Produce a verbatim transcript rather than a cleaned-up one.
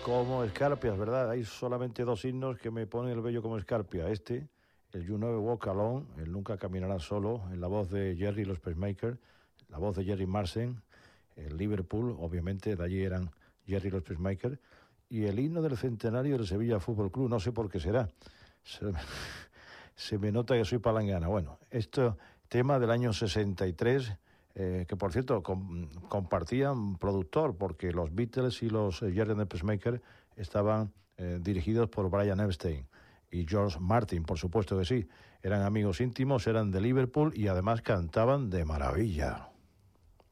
Como escarpias, ¿verdad? Hay solamente dos himnos que me ponen el vello como escarpia. Este, el You Never Walk Alone, el Nunca Caminarás Solo, en la voz de Jerry y los Pacemakers, la voz de Jerry Marsden, el Liverpool, obviamente, de allí eran Jerry y los Pacemakers, y el himno del centenario del Sevilla Fútbol Club, no sé por qué será. Se, se me nota que soy palangana. Bueno, este tema del año sesenta y tres... Eh, que por cierto com, compartían productor, porque los Beatles y los eh, Jerry and the Pacemakers estaban eh, dirigidos por Brian Epstein y George Martin, por supuesto que sí, eran amigos íntimos, eran de Liverpool y además cantaban de maravilla.